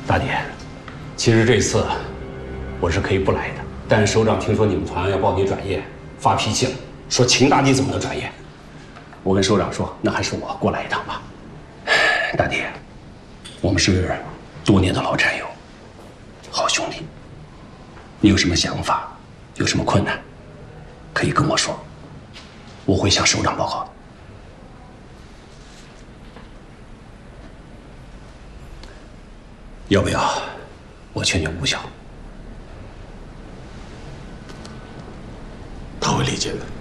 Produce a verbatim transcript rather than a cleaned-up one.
大姐，其实这次我是可以不来的，但首长听说你们团要报你转业，发脾气了，说秦大弟怎么能转业？我跟首长说，那还是我过来一趟吧。大弟，我们是多年的老战友，好兄弟，你有什么想法，有什么困难，可以跟我说，我会向首长报告的。要不要我劝劝吴晓？ 他会理解的。